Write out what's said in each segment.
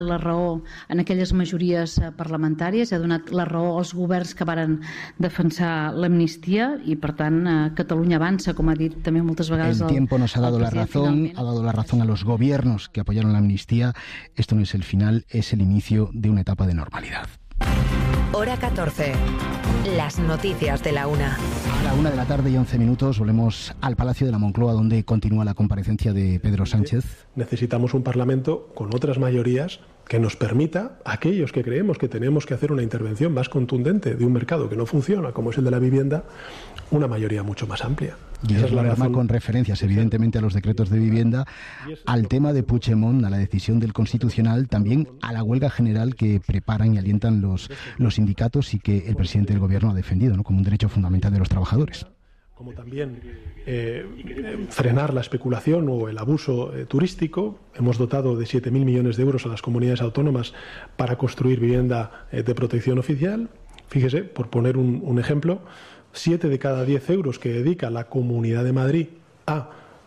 la raó en aquelles majories parlamentàries, ha donat la raó als governs que varen defensar l'amnistia i, per tant, Catalunya avança, com ha dit també moltes vegades el tiempo nos ha dado la razón a los gobiernos que apoyaron la amnistía. Esto no es el final, es el inicio de una etapa de normalidad. Hora 14. Las noticias de la una. A la 1:11 p.m. volvemos al Palacio de la Moncloa, donde continúa la comparecencia de Pedro Sánchez. Necesitamos un Parlamento con otras mayorías que nos permita, a aquellos que creemos que tenemos que hacer una intervención más contundente de un mercado que no funciona, como es el de la vivienda, una mayoría mucho más amplia. Y esa es la razón, con referencias evidentemente a los decretos de vivienda, al tema de Puigdemont, a la decisión del Constitucional, también a la huelga general que preparan y alientan los sindicatos y que el presidente del Gobierno ha defendido, ¿no?, como un derecho fundamental de los trabajadores. Como también frenar la especulación o el abuso turístico. Hemos dotado de 7.000 millones de euros a las comunidades autónomas para construir vivienda de protección oficial. Fíjese, por poner un ejemplo, 7 de cada 10 euros que dedica la Comunidad de Madrid a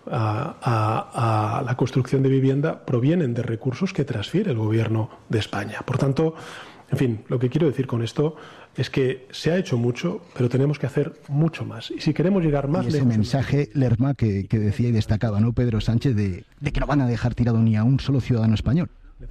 la construcción de vivienda provienen de recursos que transfiere el Gobierno de España. Por tanto, en fin, lo que quiero decir con esto es que se ha hecho mucho, pero tenemos que hacer mucho más. Y si queremos llegar más lejos... Ese mensaje, Lerma, que decía y destacaba, ¿no?, Pedro Sánchez, de que no van a dejar tirado ni a un solo ciudadano español.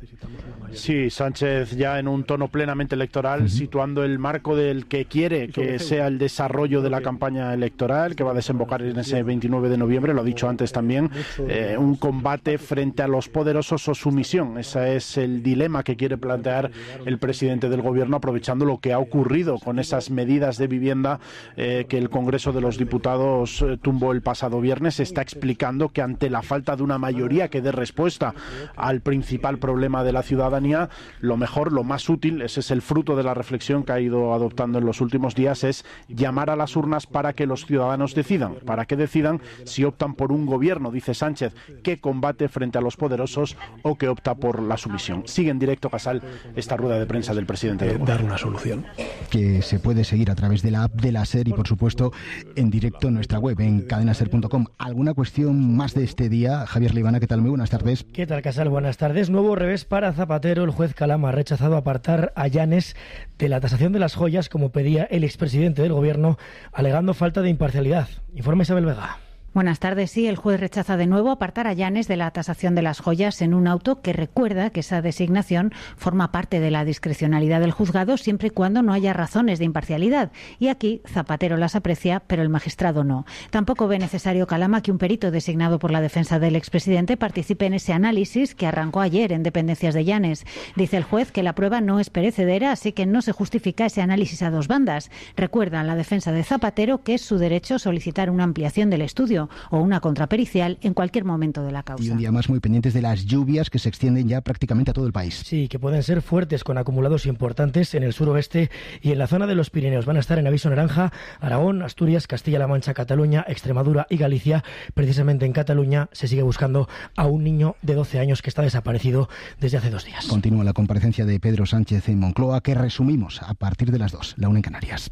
Sí, Sánchez ya en un tono plenamente electoral, situando el marco del que quiere que sea el desarrollo de la campaña electoral, que va a desembocar en ese 29 de noviembre, lo ha dicho antes también, un combate frente a los poderosos o sumisión. Ese es el dilema que quiere plantear el presidente del Gobierno, aprovechando lo que ha ocurrido con esas medidas de vivienda que el Congreso de los Diputados tumbó el pasado viernes. Está explicando que ante la falta de una mayoría que dé respuesta al principal problema de la ciudadanía, lo mejor, lo más útil, ese es el fruto de la reflexión que ha ido adoptando en los últimos días, es llamar a las urnas para que los ciudadanos decidan, para que decidan si optan por un gobierno, dice Sánchez, que combate frente a los poderosos o que opta por la sumisión. Sigue en directo, Casal, esta rueda de prensa del presidente del Gobierno. Dar una solución. Que se puede seguir a través de la app de la SER y, por supuesto, en directo en nuestra web, en cadenaser.com. ¿Alguna cuestión más de este día? Javier Leibana, ¿qué tal? Muy buenas tardes. ¿Qué tal, Casal? Buenas tardes. Nuevo revés para Zapatero. El juez Calama ha rechazado apartar a Llanes de la tasación de las joyas, como pedía el expresidente del Gobierno, alegando falta de imparcialidad. Informa Isabel Vega. Buenas tardes. Sí, el juez rechaza de nuevo apartar a Llanes de la tasación de las joyas en un auto que recuerda que esa designación forma parte de la discrecionalidad del juzgado siempre y cuando no haya razones de imparcialidad. Y aquí Zapatero las aprecia, pero el magistrado no. Tampoco ve necesario Calama que un perito designado por la defensa del expresidente participe en ese análisis que arrancó ayer en dependencias de Llanes. Dice el juez que la prueba no es perecedera, así que no se justifica ese análisis a dos bandas. Recuerda a la defensa de Zapatero que es su derecho solicitar una ampliación del estudio o una contrapericial en cualquier momento de la causa. Y un día más muy pendientes de las lluvias que se extienden ya prácticamente a todo el país. Sí, que pueden ser fuertes con acumulados importantes en el suroeste y en la zona de los Pirineos. Van a estar en aviso naranja Aragón, Asturias, Castilla-La Mancha, Cataluña, Extremadura y Galicia. Precisamente en Cataluña se sigue buscando a un niño de 12 años que está desaparecido desde hace 2 días. Continúa la comparecencia de Pedro Sánchez en Moncloa, que resumimos a partir de las 2, la 1 en Canarias.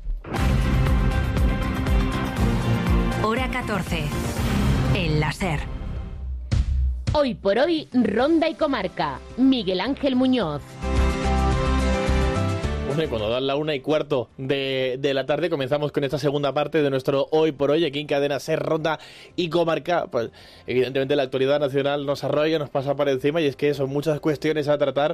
Hora 14. En la SER. Hoy por hoy, Ronda y Comarca. Miguel Ángel Muñoz. Bueno, y cuando dan la 1:15 de la tarde, comenzamos con esta segunda parte de nuestro Hoy por Hoy, aquí en Cadena SER, Ronda y Comarca. Pues evidentemente la actualidad nacional nos arrolla, nos pasa por encima, y es que son muchas cuestiones a tratar,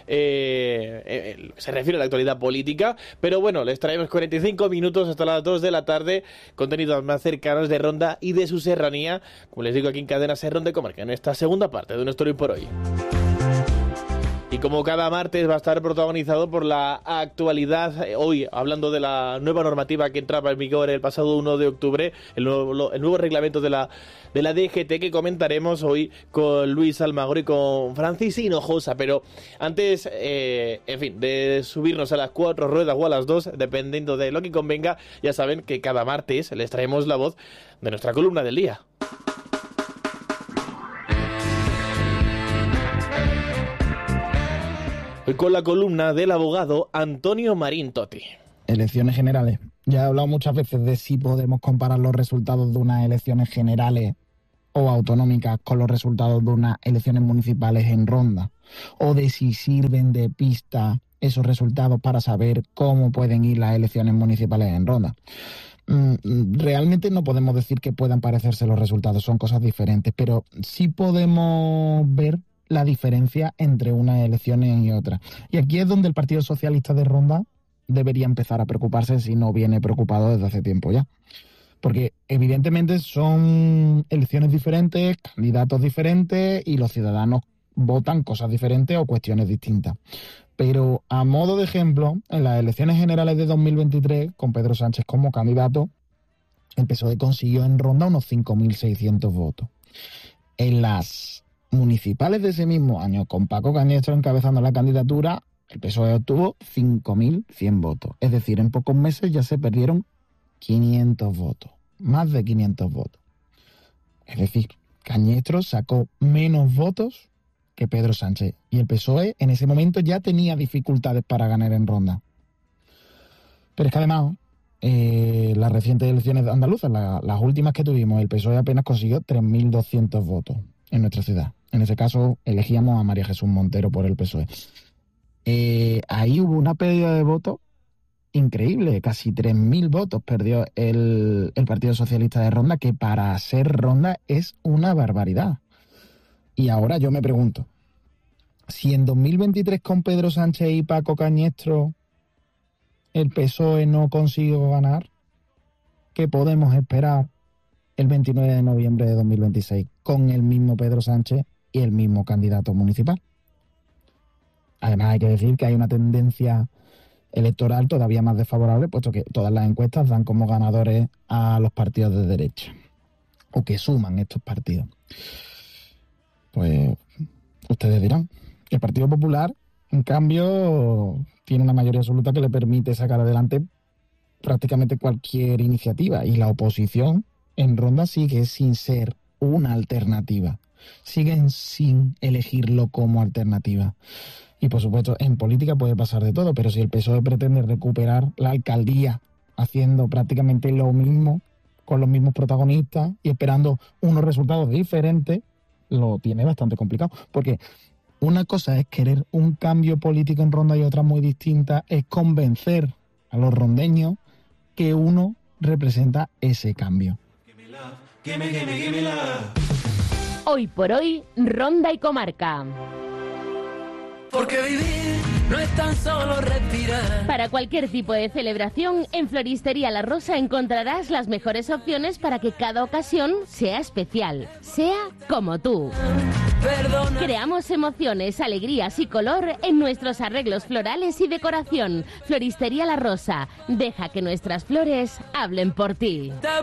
se refiere a la actualidad política, pero bueno, les traemos 45 minutos hasta las 2 de la tarde, contenidos más cercanos de Ronda y de su serranía, como les digo, aquí en Cadena SER, Ronda y Comarca, en esta segunda parte de nuestro Hoy por Hoy. Y como cada martes va a estar protagonizado por la actualidad, hoy hablando de la nueva normativa que entraba en vigor el pasado 1 de octubre, el nuevo reglamento de la DGT, que comentaremos hoy con Luis Almagro y con Francis Hinojosa. Pero antes, en fin, de subirnos a las 4 ruedas o a las 2, dependiendo de lo que convenga, ya saben que cada martes les traemos la voz de nuestra columna del día. Hoy con la columna del abogado Antonio Marín Totti. Elecciones generales. Ya he hablado muchas veces de si podemos comparar los resultados de unas elecciones generales o autonómicas con los resultados de unas elecciones municipales en ronda. o de si sirven de pista esos resultados para saber cómo pueden ir las elecciones municipales en Ronda. Realmente no podemos decir que puedan parecerse los resultados, son cosas diferentes, pero sí podemos ver la diferencia entre unas elecciones y otras. Y aquí es donde el Partido Socialista de Ronda debería empezar a preocuparse, si no viene preocupado desde hace tiempo ya. Porque evidentemente son elecciones diferentes, candidatos diferentes y los ciudadanos votan cosas diferentes o cuestiones distintas. Pero a modo de ejemplo, en las elecciones generales de 2023, con Pedro Sánchez como candidato, el PSOE consiguió en Ronda unos 5.600 votos. En las municipales de ese mismo año, con Paco Cañestro encabezando la candidatura, el PSOE obtuvo 5.100 votos. Es decir, en pocos meses ya se perdieron 500 votos, más de 500 votos. Es decir, Cañestro sacó menos votos que Pedro Sánchez. Y el PSOE en ese momento ya tenía dificultades para ganar en Ronda. Pero es que además, las recientes elecciones andaluzas, las últimas que tuvimos, el PSOE apenas consiguió 3.200 votos en nuestra ciudad. En ese caso, elegíamos a María Jesús Montero por el PSOE. Ahí hubo una pérdida de votos increíble, casi 3.000 votos perdió el Partido Socialista de Ronda, que para ser Ronda es una barbaridad. Y ahora yo me pregunto, si en 2023 con Pedro Sánchez y Paco Cañestro el PSOE no consiguió ganar, ¿qué podemos esperar el 29 de noviembre de 2026 con el mismo Pedro Sánchez y el mismo candidato municipal? Además hay que decir que hay una tendencia electoral todavía más desfavorable, puesto que todas las encuestas dan como ganadores a los partidos de derecha, o que suman estos partidos. Pues ustedes dirán. El Partido Popular, en cambio, tiene una mayoría absoluta que le permite sacar adelante prácticamente cualquier iniciativa, y la oposición en Ronda sigue sin ser una alternativa, siguen sin elegirlo como alternativa. Y por supuesto, en política puede pasar de todo, pero si el PSOE pretende recuperar la alcaldía haciendo prácticamente lo mismo, con los mismos protagonistas y esperando unos resultados diferentes, lo tiene bastante complicado. Porque una cosa es querer un cambio político en Ronda y otra muy distinta es convencer a los rondeños que uno representa ese cambio. Hoy por hoy, Ronda y Comarca. Porque vivir no es tan solo respirar. Para cualquier tipo de celebración, en Floristería La Rosa encontrarás las mejores opciones para que cada ocasión sea especial, sea como tú. Perdona. Creamos emociones, alegrías y color en nuestros arreglos florales y decoración. Floristería La Rosa, deja que nuestras flores hablen por ti.